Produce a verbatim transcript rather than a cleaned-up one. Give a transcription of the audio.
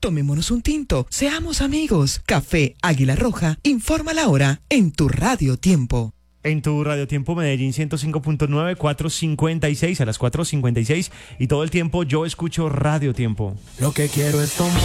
Tomémonos un tinto, seamos amigos. Café Águila Roja, informa la hora en tu Radio Tiempo. En tu Radio Tiempo Medellín ciento cinco punto nueve, cuatrocientos cincuenta y seis a las cuatro cincuenta y seis y todo el tiempo yo escucho Radio Tiempo. Lo que quiero es tomar